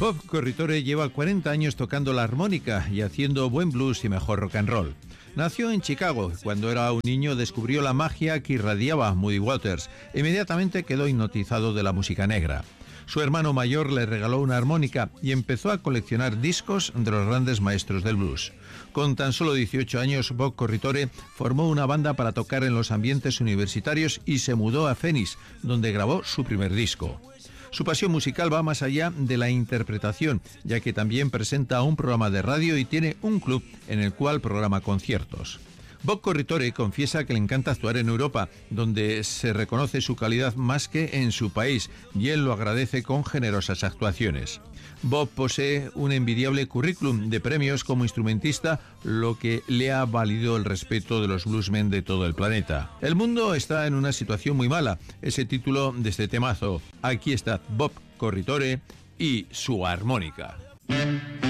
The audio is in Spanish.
Bob Corritore lleva 40 años tocando la armónica y haciendo buen blues y mejor rock and roll. Nació en Chicago. Cuando era un niño descubrió la magia que irradiaba Muddy Waters. Inmediatamente quedó hipnotizado de la música negra. Su hermano mayor le regaló una armónica y empezó a coleccionar discos de los grandes maestros del blues. Con tan solo 18 años, Bob Corritore formó una banda para tocar en los ambientes universitarios y se mudó a Phoenix, donde grabó su primer disco. Su pasión musical va más allá de la interpretación, ya que también presenta un programa de radio y tiene un club en el cual programa conciertos. Bob Corritore confiesa que le encanta actuar en Europa, donde se reconoce su calidad más que en su país, y él lo agradece con generosas actuaciones. Bob posee un envidiable currículum de premios como instrumentista, lo que le ha valido el respeto de los bluesmen de todo el planeta. El mundo está en una situación muy mala, ese título de este temazo. Aquí está Bob Corritore y su armónica.